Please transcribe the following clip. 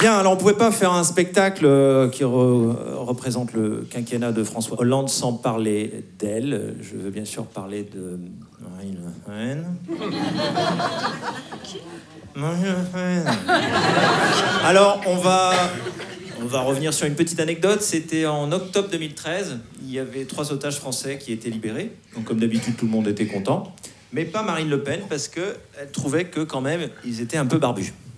Bien, alors on ne pouvait pas faire un spectacle qui représente le quinquennat de François Hollande sans parler d'elle. Je veux bien sûr parler de Marine Le Pen. Marine Le Pen. Alors, on va revenir sur une petite anecdote. C'était en octobre 2013. Il y avait 3 otages français qui étaient libérés. Donc, comme d'habitude, tout le monde était content. Mais pas Marine Le Pen, parce qu'elle trouvait que, quand même, ils étaient un peu barbus.